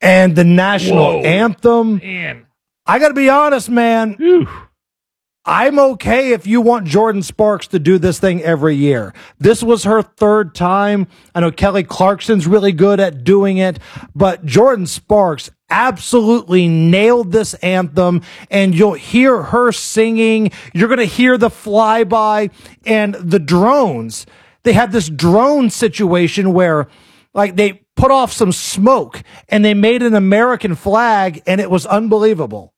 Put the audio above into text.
and the national anthem. Man. I got to be honest, man. Whew. I'm okay if you want Jordan Sparks to do this thing every year. This was her third time. I know Kelly Clarkson's really good at doing it, but Jordan Sparks absolutely nailed this anthem, and you'll hear her singing. You're going to hear the flyby and the drones. They had this drone situation where like they put off some smoke and they made an American flag, and it was unbelievable.